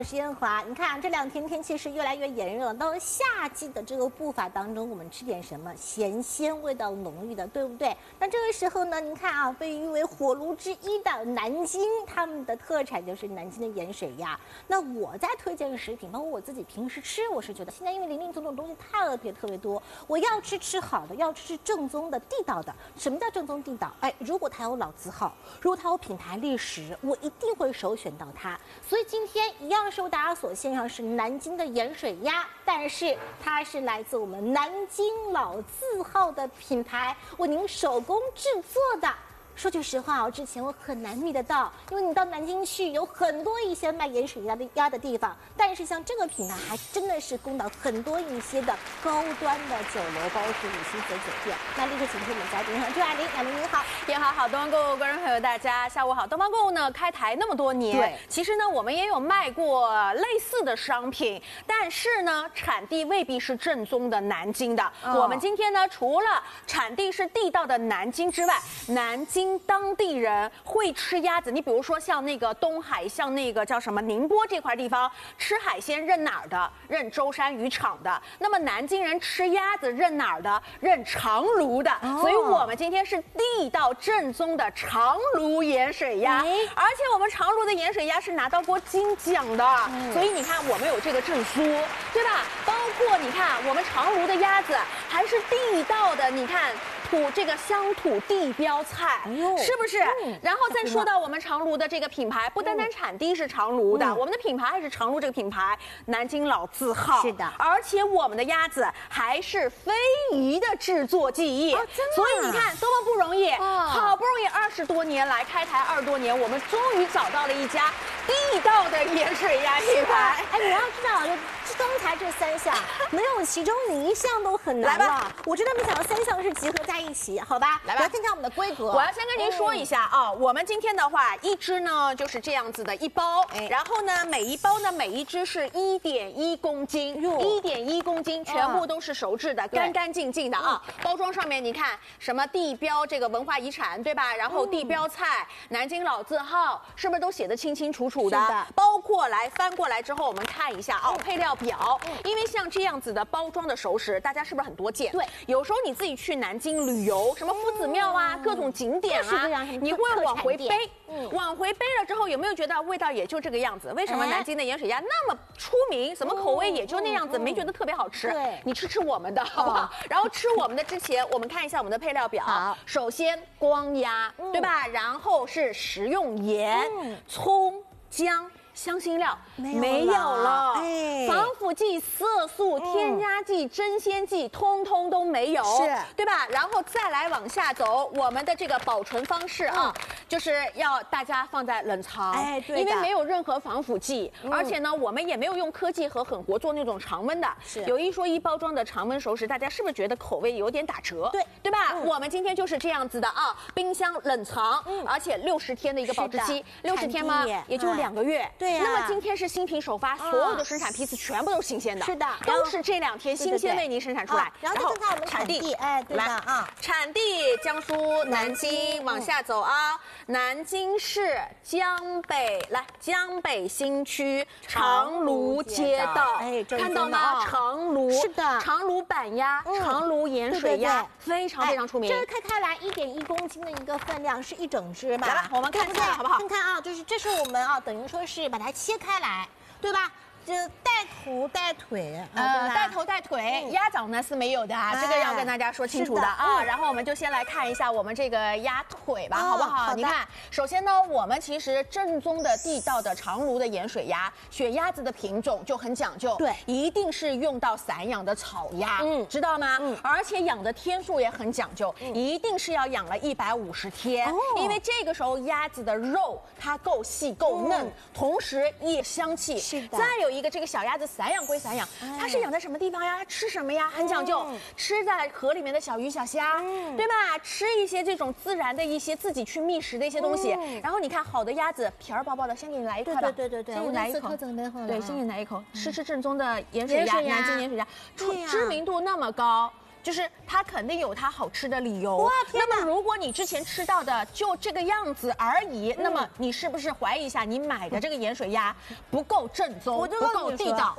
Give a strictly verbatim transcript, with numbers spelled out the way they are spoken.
我是燕华，你看这两天天气是越来越炎热了，到了夏季的这个步伐当中，我们吃点什么咸鲜味道浓郁的，对不对？那这个时候呢，您看啊，被誉为火炉之一的南京，他们的特产就是南京的盐水鸭。那我在推荐的食品，包括我自己平时吃，我是觉得现在因为林林总总东西特别特别多，我要吃吃好的，要吃吃正宗的、地道的。什么叫正宗地道？哎，如果它有老字号，如果它有品牌历史，我一定会首选到它。所以今天一样是为大家所献上是南京的盐水鸭，但是它是来自我们南京老字号的品牌，为您手工制作的。说句实话哦，之前我很难觅得到，因为你到南京去有很多一些卖盐水鸭的鸭的地方，但是像这个品牌还真的是供到很多一些的高端的酒楼，包括五星级酒店。那立刻请出我们嘉宾朱爱玲，爱玲您好。 您好，好，东方购物观众朋友大家下午好。东方购物呢开台那么多年， 对， 其实呢我们也有卖过类似的商品，但是呢产地未必是正宗的南京的。哦、我们今天呢除了产地是地道的南京之外，南京当地人会吃鸭子，你比如说像那个东海，像那个叫什么宁波这块地方，吃海鲜认哪儿的？认舟山渔场的。那么南京人吃鸭子认哪儿的？认长芦的。哦、所以我们今天是地道正宗的长芦盐水鸭，哎、而且我们长芦的盐水鸭是拿到过金奖的，嗯、所以你看我们有这个证书，对吧？包括你看我们长芦的鸭子还是地道的，你看。土这个乡土地标菜，哎、是不是？嗯、然后再说到我们长芦的这个品牌，不单单产地是长芦的，嗯、我们的品牌还是长芦这个品牌，南京老字号。是的，而且我们的鸭子还是非遗的制作技艺，哦、真的。所以你看多么不容易，哦、好不容易二十多年来开台二十多年，我们终于找到了一家地道的盐水鸭品牌。 哎，你要知道，就刚才这三项，能有其中你一项都很难了。来吧，我真的没想到三项是集合在一起，好吧？来吧，来看看我们的规格。 我要先跟您说一下啊，嗯、我们今天的话，一只呢就是这样子的一包，哎、然后呢每一包呢每一只是一点一公斤，一点一公斤，全部都是熟制的，干、嗯、干净净的啊。嗯、包装上面你看什么地标这个文化遗产对吧？然后地标菜、嗯、南京老字号，是不是都写得清清楚楚的？的包括来翻过来之后，我们看一下啊、哦，配料表，嗯、因为像这样子的包装的熟食，大家是不是很多见？对，有时候你自己去南京旅游，什么夫子庙啊，嗯、各种景点啊，你会往回背，嗯、往回背了之后，有没有觉得味道也就这个样子？为什么南京的盐水鸭那么出名？什么口味也就那样子，嗯、没觉得特别好吃？对，你吃吃我们的好不好？嗯、然后吃我们的之前，我们看一下我们的配料表。好，首先光鸭，嗯、对吧？然后是食用盐、嗯、葱、姜。香辛料没有了，哎，防腐剂、色素、添加剂、增鲜剂，通通都没有，是，对吧？然后再来往下走，我们的这个保存方式啊，嗯、就是要大家放在冷藏，哎，对，因为没有任何防腐剂，嗯、而且呢，我们也没有用科技和狠活做那种常温的，是。有一说一，包装的常温熟食，大家是不是觉得口味有点打折？对，对吧？嗯、我们今天就是这样子的啊，冰箱冷藏，嗯、而且六十天的一个保质期，六十天吗？也就两个月。对呀、啊。那么今天是新品首发，所有的生产批次全部都是新鲜的，是的，都是这两天新鲜为您生产出来。 然后再看看我们产地，哎，对的啊， 产地江苏南京，往下走啊，南京市江北，来江北新区长芦街道，哎，看到吗？长芦是的，长芦板鸭、长芦盐水鸭，非常非常出名。 这个开开来一点一公斤的一个分量，是一整只嘛？ 来吧，我们看看好不好？ 看看啊，就是这是我们啊，等于说是把它切开来，对吧？就带头带腿， 呃，带头带腿，鸭掌呢是没有的，这个要跟大家说清楚的啊。然后我们就先来看一下我们这个鸭腿吧，好不好？你看，首先呢，我们其实正宗的地道的长芦的盐水鸭，选鸭子的品种就很讲究，对，一定是用到散养的草鸭，嗯，知道吗？嗯，而且养的天数也很讲究，一定是要养了一百五十天，因为这个时候鸭子的肉它够细够嫩，同时也香气。是的，再有。一个这个小鸭子散养归散养，它是养在什么地方呀？它吃什么呀？很讲究，吃在河里面的小鱼小虾，对吧？吃一些这种自然的一些自己去觅食的一些东西。然后你看，好的鸭子皮儿薄薄的，先给你来一块吧。 对对对对， 先给你来一口。对，先给你来一口，吃吃正宗的盐水鸭，南京盐水鸭，知名度那么高。 就是它肯定有它好吃的理由。哇，那么如果你之前吃到的就这个样子而已，嗯、那么你是不是怀疑一下你买的这个盐水鸭不够正宗，不够地道？